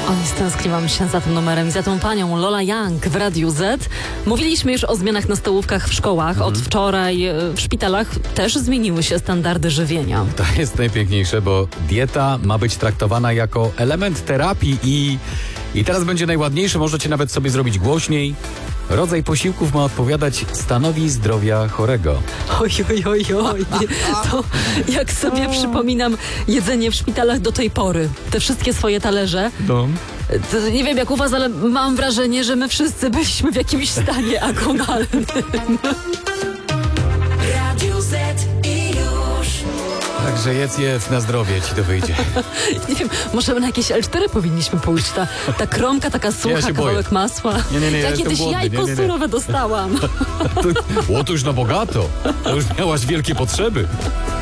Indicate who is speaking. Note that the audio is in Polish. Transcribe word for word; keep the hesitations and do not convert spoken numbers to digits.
Speaker 1: Oj, stęskniłam się za tym numerem i za tą panią Lola Young w Radiu Z. Mówiliśmy już o zmianach na stołówkach w szkołach. Mhm. Od wczoraj w szpitalach też zmieniły się standardy żywienia.
Speaker 2: To jest najpiękniejsze, bo dieta ma być traktowana jako element terapii i, i teraz będzie najładniejsze, możecie nawet sobie zrobić głośniej. Rodzaj posiłków ma odpowiadać stanowi zdrowia chorego.
Speaker 1: Oj, oj, oj, oj. To jak sobie przypominam jedzenie w szpitalach do tej pory. Te wszystkie swoje talerze.
Speaker 2: No.
Speaker 1: To nie wiem jak u was, ale mam wrażenie, że my wszyscy byliśmy w jakimś stanie agonalnym.
Speaker 3: Radio Z i już.
Speaker 2: Także jedz, jedz, na zdrowie ci to wyjdzie.
Speaker 1: Nie wiem, może na jakieś L cztery powinniśmy pójść. Ta, ta kromka taka sucha,
Speaker 2: Ja się
Speaker 1: kawałek
Speaker 2: boję.
Speaker 1: masła.
Speaker 2: Nie, nie, nie, ja
Speaker 1: ja
Speaker 2: jestem
Speaker 1: kiedyś
Speaker 2: głodny.
Speaker 1: jajko
Speaker 2: Nie, nie, nie.
Speaker 1: surowe dostałam.
Speaker 2: O, to już na bogato. To już miałaś wielkie potrzeby.